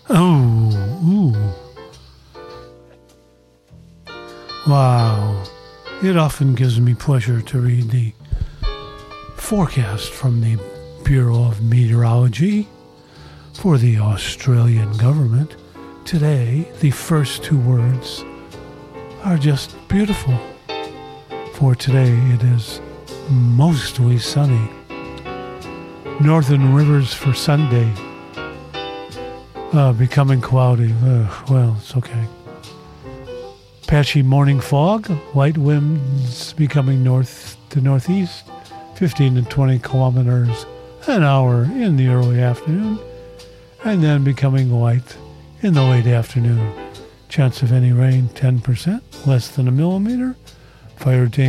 Oh, ooh. Wow. It often gives me pleasure to read the forecast from the Bureau of Meteorology for the Australian government. Today, the first two words are just beautiful. For today, it is mostly sunny. Northern rivers for Sunday. Becoming cloudy. Well, it's okay. Patchy morning fog. Light winds becoming north to northeast. 15 to 20 kilometers an hour in the early afternoon. And then becoming light in the late afternoon. Chance of any rain, 10%. Less than a millimeter. Fire danger.